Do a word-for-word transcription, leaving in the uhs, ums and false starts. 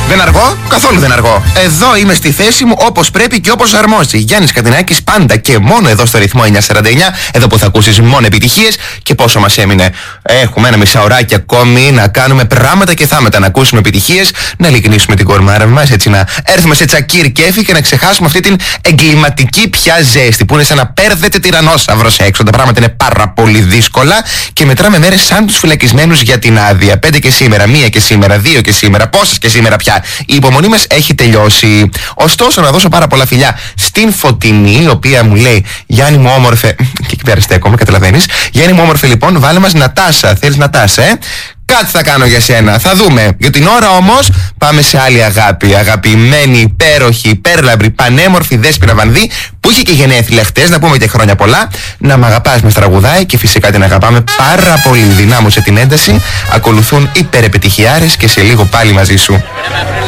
Δεν αργώ, καθόλου δεν αργώ. Εδώ είμαι στη θέση μου όπως πρέπει και όπως αρμόζει. Γιάννης Κατινάκης πάντα και μόνο εδώ στο ρυθμό εννιακόσια σαράντα εννιά. Εδώ που θα ακούσεις μόνο επιτυχίες. Και πόσο μας έμεινε? Έχουμε ένα μισάωράκι ακόμη να κάνουμε πράγματα και θάματα. Να ακούσουμε επιτυχίες, να λυκνήσουμε την κορμάρα μας, έτσι να έρθουμε σε τσακίρ κέφι και να ξεχάσουμε αυτή την εγκληματική πια ζέστη που είναι σαν να πέρδεται τυραννόσαυρος έξω. Τα πράγματα είναι πάρα πολύ δύσκολα και μετράμε μέρες σαν τους φυλακισμένους για την άδεια. Πέντε και σήμερα, μία και σήμερα, δύο και σήμερα, πόσες και σήμερα πια. Η υπομονή μας έχει τελειώσει. Ωστόσο, να δώσω πάρα πολλά φιλιά στην Φωτεινή, η οποία μου λέει: Γιάννη μου όμορφε. Και εκεί πέρα στέκομαι, καταλαβαίνεις. Γιάννη μου όμορφε, λοιπόν, βάλε μας Νατάσα. Θέλεις Νατάσα, ε? Κάτι θα κάνω για σένα. Θα δούμε. Για την ώρα όμως πάμε σε άλλη αγάπη. Αγαπημένη, υπέροχη, υπέρλαμπρη, πανέμορφη Δέσποινα Βανδύ, που είχε και γενέθλια χτες. Να πούμε και χρόνια πολλά. Να μ' αγαπάς με τραγουδάει και φυσικά την αγαπάμε πάρα πολύ. Δυνάμωσε την ένταση. Ακολουθούν υπερεπιτυχιάρες και σε λίγο πάλι μαζί σου.